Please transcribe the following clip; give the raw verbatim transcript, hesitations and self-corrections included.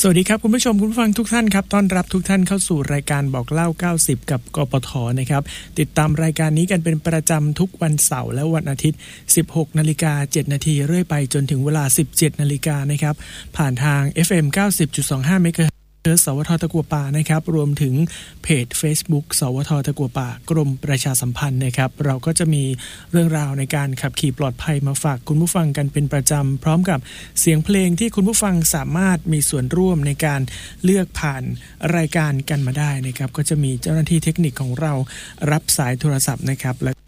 สวัสดีครับคุณผู้ชมคุณผู้ฟังทุกท่านครับต้อนรับทุกท่านเข้าสู่รายการบอกเล่าเก้าสิบกับกปทนะครับติดตามรายการนี้กันเป็นประจำทุกวันเสาร์และวันอาทิตย์ สิบหกนาฬิกาเจ็ดนาทีเรื่อยไปจนถึงเวลา สิบเจ็ดนาฬิกานะครับผ่านทาง เอฟ เอ็ม เก้าสิบจุดสองห้า เมกะเฮิรตซ์สวทตะกัวป่านะครับรวมถึงเพจ Facebook สวทตะกัวป่ากรมประชาสัมพันธ์นะครับเราก็จะมีเรื่องราวในการขับขี่ปลอดภัยมาฝากคุณผู้ฟังกันเป็นประจำพร้อมกับเสียงเพลงที่คุณผู้ฟังสามารถมีส่วนร่วมในการเลือกผ่านรายการกันมาได้นะครับก็จะมีเจ้าหน้าที่เทคนิคของเรารับสายโทรศัพท์นะครับและ